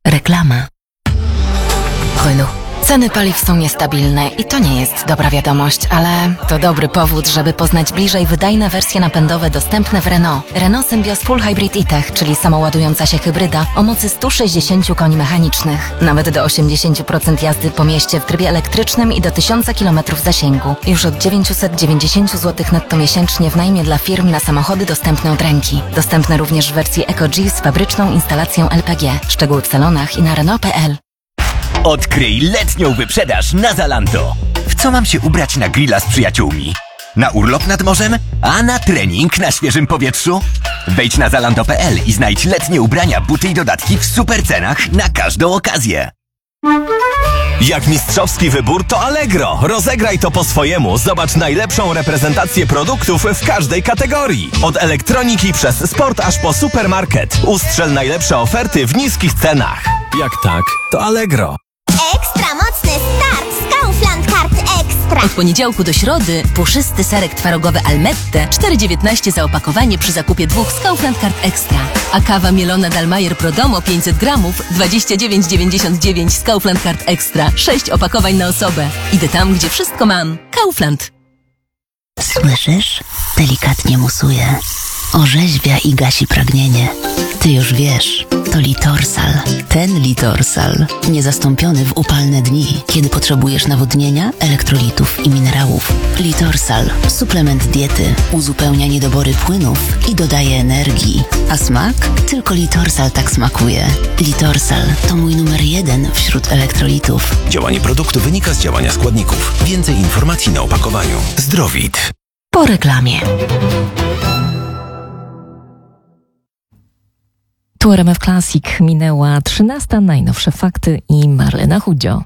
Reklama. Renault. Ceny paliw są niestabilne i to nie jest dobra wiadomość, ale to dobry powód, żeby poznać bliżej wydajne wersje napędowe dostępne w Renault. Renault Symbioz Full Hybrid e-Tech, czyli samoładująca się hybryda o mocy 160 koni mechanicznych. Nawet do 80% jazdy po mieście w trybie elektrycznym i do 1000 km zasięgu. Już od 990 zł netto miesięcznie w najmie dla firm na samochody dostępne od ręki. Dostępne również w wersji EcoG z fabryczną instalacją LPG. Szczegóły w salonach i na Renault.pl. Odkryj letnią wyprzedaż na Zalando. W co mam się ubrać na grilla z przyjaciółmi? Na urlop nad morzem? A na trening na świeżym powietrzu? Wejdź na Zalando.pl i znajdź letnie ubrania, buty i dodatki w super cenach na każdą okazję. Jak mistrzowski wybór, to Allegro. Rozegraj to po swojemu. Zobacz najlepszą reprezentację produktów w każdej kategorii. Od elektroniki przez sport aż po supermarket. Ustrzel najlepsze oferty w niskich cenach. Jak tak, to Allegro. Ekstra mocny start z Kaufland Card Extra. Od poniedziałku do środy puszysty serek twarogowy Almette 4,19 za opakowanie przy zakupie 2 z Kaufland Card Extra. A kawa mielona Dalmayer Prodomo 500 gramów 29,99 z Kaufland Card Extra. 6 opakowań na osobę. Idę tam, gdzie wszystko mam. Kaufland. Słyszysz? Delikatnie musuje. Orzeźwia i gasi pragnienie. Ty już wiesz, to Litorsal. Ten Litorsal. Niezastąpiony w upalne dni, kiedy potrzebujesz nawodnienia, elektrolitów i minerałów. Litorsal. Suplement diety. Uzupełnia niedobory płynów i dodaje energii. A smak? Tylko Litorsal tak smakuje. Litorsal to mój numer 1 wśród elektrolitów. Działanie produktu wynika z działania składników. Więcej informacji na opakowaniu. Zdrowit. Po reklamie. Tu RMF Classic, minęła 13. Najnowsze fakty i Marlena Chudzio.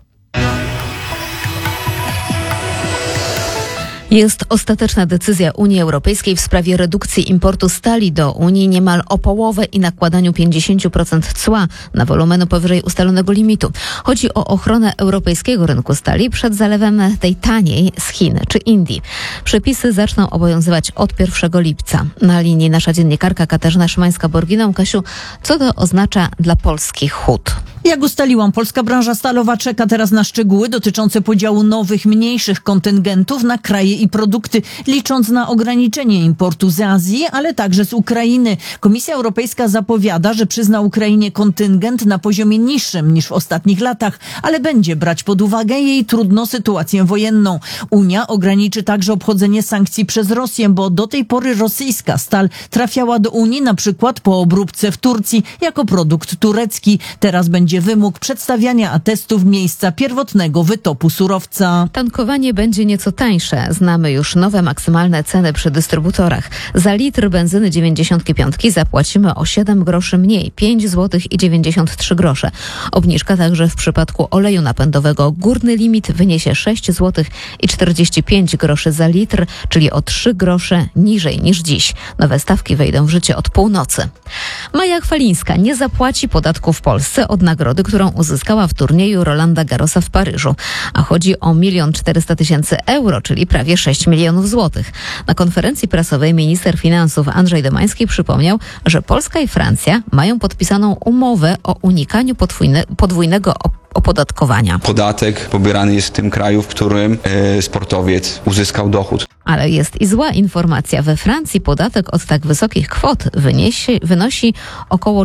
Jest ostateczna decyzja Unii Europejskiej w sprawie redukcji importu stali do Unii niemal o połowę i nakładaniu 50% cła na wolumenu powyżej ustalonego limitu. Chodzi o ochronę europejskiego rynku stali przed zalewem tej taniej z Chin czy Indii. Przepisy zaczną obowiązywać od 1 lipca. Na linii nasza dziennikarka Katarzyna Szymańska-Borginą. Kasiu, co to oznacza dla polskich hut? Jak ustaliłam, polska branża stalowa czeka teraz na szczegóły dotyczące podziału nowych, mniejszych kontyngentów na kraje i produkty, licząc na ograniczenie importu z Azji, ale także z Ukrainy. Komisja Europejska zapowiada, że przyzna Ukrainie kontyngent na poziomie niższym niż w ostatnich latach, ale będzie brać pod uwagę jej trudną sytuację wojenną. Unia ograniczy także obchodzenie sankcji przez Rosję, bo do tej pory rosyjska stal trafiała do Unii na przykład po obróbce w Turcji jako produkt turecki. Teraz będzie wymóg przedstawiania atestów miejsca pierwotnego wytopu surowca. Tankowanie będzie nieco tańsze. Znamy już nowe maksymalne ceny przy dystrybutorach. Za litr benzyny 95 zapłacimy o 7 groszy mniej, 5 zł i 93 grosze. Obniżka także w przypadku oleju napędowego. Górny limit wyniesie 6 zł i 45 groszy za litr, czyli o 3 grosze niżej niż dziś. Nowe stawki wejdą w życie od północy. Maja Chwalińska nie zapłaci podatku w Polsce od nagrody, którą uzyskała w turnieju Rolanda Garrosa w Paryżu. A chodzi o 1 400 000 euro, czyli prawie 6 milionów złotych. Na konferencji prasowej minister finansów Andrzej Domański przypomniał, że Polska i Francja mają podpisaną umowę o unikaniu podwójnego opodatkowania. Podatek pobierany jest w tym kraju, w którym sportowiec uzyskał dochód. Ale jest i zła informacja. We Francji podatek od tak wysokich kwot wynosi około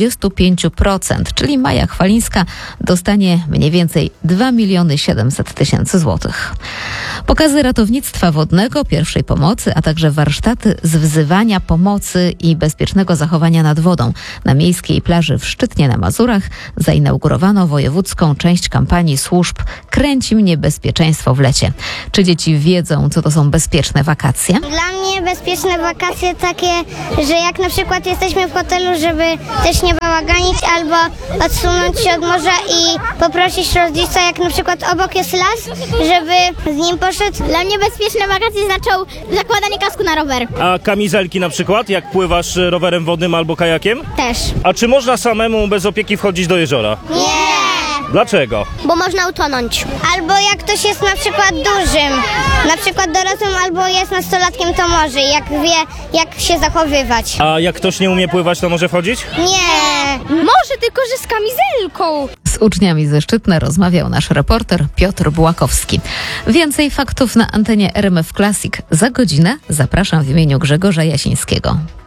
45%, czyli Maja Chwalińska dostanie mniej więcej 2 700 000 złotych. Pokazy ratownictwa wodnego, pierwszej pomocy, a także warsztaty z wzywania pomocy i bezpiecznego zachowania nad wodą. Na miejskiej plaży w Szczytnie na Mazurach zainaugurowano wojewódzką część kampanii służb Kręci mnie bezpieczeństwo w lecie. Czy dzieci wiedzą, co to są bezpieczne wakacje? Dla mnie bezpieczne wakacje takie, że jak na przykład jesteśmy w hotelu, żeby też nie bałaganić albo odsunąć się od morza i poprosić rodzica, jak na przykład obok jest las, żeby z nim poszedł. Dla mnie bezpieczne wakacje znaczą zakładanie kasku na rower. A kamizelki na przykład, jak pływasz rowerem wodnym albo kajakiem? Też. A czy można samemu bez opieki wchodzić do jeziora? Nie! Dlaczego? Bo można utonąć. Albo jak ktoś jest na przykład dużym, na przykład dorosłym, albo jest nastolatkiem, to może, jak wie, jak się zachowywać. A jak ktoś nie umie pływać, to może wchodzić? Nie! Może tylko że z kamizelką. Z uczniami ze Szczytna rozmawiał nasz reporter Piotr Bułakowski. Więcej faktów na antenie RMF Classic za godzinę. Zapraszam w imieniu Grzegorza Jasińskiego.